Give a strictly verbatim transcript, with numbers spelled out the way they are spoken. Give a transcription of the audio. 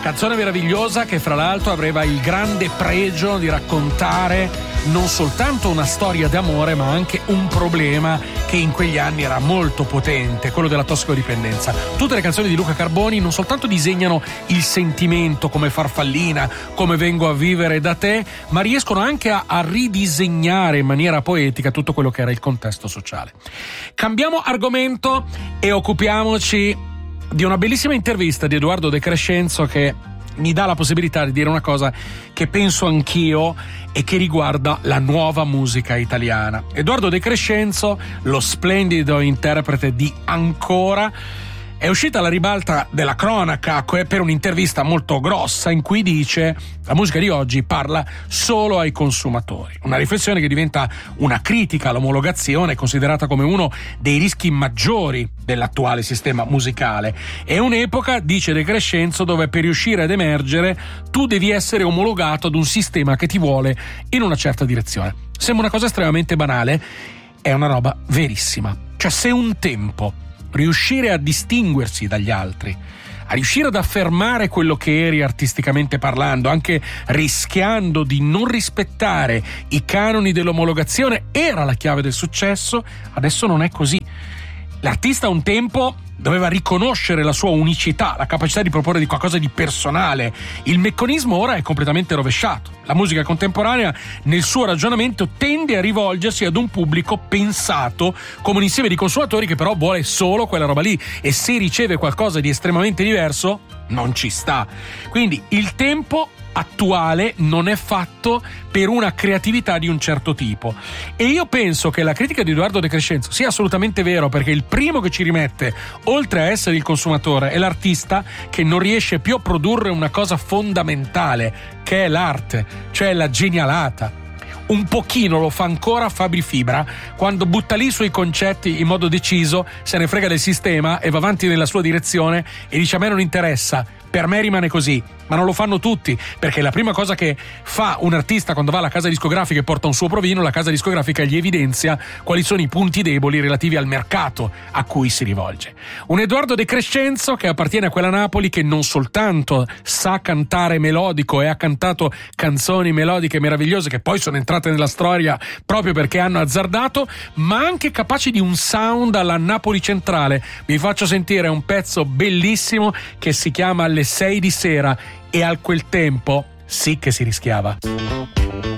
Canzone meravigliosa che fra l'altro aveva il grande pregio di raccontare non soltanto una storia d'amore ma anche un problema che in quegli anni era molto potente, quello della tossicodipendenza. Tutte le canzoni di Luca Carboni non soltanto disegnano il sentimento come Farfallina, come Vengo a vivere da te, ma riescono anche a, a ridisegnare in maniera poetica tutto quello che era il contesto sociale. Cambiamo argomento e occupiamoci di una bellissima intervista di Edoardo De Crescenzo che mi dà la possibilità di dire una cosa che penso anch'io e che riguarda la nuova musica italiana. Edoardo De Crescenzo, lo splendido interprete di Ancora, è uscita alla ribalta della cronaca per un'intervista molto grossa in cui dice: la musica di oggi parla solo ai consumatori. Una riflessione che diventa una critica all'omologazione, considerata come uno dei rischi maggiori dell'attuale sistema musicale. È un'epoca, dice De Crescenzo, dove per riuscire ad emergere tu devi essere omologato ad un sistema che ti vuole in una certa direzione. Sembra una cosa estremamente banale, è una roba verissima. Cioè, se un tempo riuscire a distinguersi dagli altri, a riuscire ad affermare quello che eri artisticamente parlando, anche rischiando di non rispettare i canoni dell'omologazione, era la chiave del successo, adesso non è così. L'artista un tempo doveva riconoscere la sua unicità, la capacità di proporre di qualcosa di personale. Il meccanismo ora è completamente rovesciato. La musica contemporanea, nel suo ragionamento, tende a rivolgersi ad un pubblico pensato come un insieme di consumatori che però vuole solo quella roba lì, e se riceve qualcosa di estremamente diverso non ci sta. Quindi il tempo attuale non è fatto per una creatività di un certo tipo, e io penso che la critica di Edoardo De Crescenzo sia assolutamente vero, perché il primo che ci rimette, oltre a essere il consumatore, è l'artista che non riesce più a produrre una cosa fondamentale che è l'arte, cioè la genialata. Un pochino lo fa ancora Fabri Fibra, quando butta lì i suoi concetti in modo deciso, se ne frega del sistema e va avanti nella sua direzione e dice: a me non interessa, per me rimane così. Ma non lo fanno tutti, perché la prima cosa che fa un artista quando va alla casa discografica e porta un suo provino, la casa discografica gli evidenzia quali sono i punti deboli relativi al mercato a cui si rivolge. Un Edoardo De Crescenzo che appartiene a quella Napoli che non soltanto sa cantare melodico e ha cantato canzoni melodiche meravigliose che poi sono entrate nella storia proprio perché hanno azzardato, ma anche capaci di un sound alla Napoli centrale. Vi faccio sentire un pezzo bellissimo che si chiama Le sei di sera, e a quel tempo sì che si rischiava.